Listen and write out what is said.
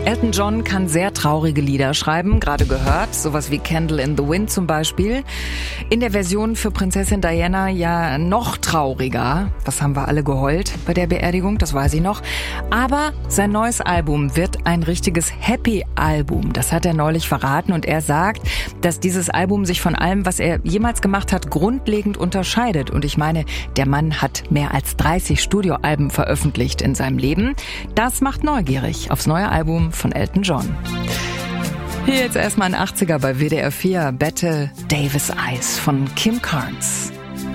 Elton John kann sehr traurige Lieder schreiben, gerade gehört, sowas wie Candle in the Wind zum Beispiel. In der Version für Prinzessin Diana ja noch trauriger. Das haben wir alle geheult bei der Beerdigung, das weiß ich noch. Aber sein neues Album wird ein richtiges Happy-Album. Das hat er neulich verraten und er sagt, dass dieses Album sich von allem, was er jemals gemacht hat, grundlegend unterscheidet. Und ich meine, der Mann hat mehr als 30 Studioalben veröffentlicht in seinem Leben. Das macht neugierig aufs neue Album von Elton John. Hier jetzt erstmal ein 80er bei WDR 4, Bette Davis Eyes von Kim Carnes.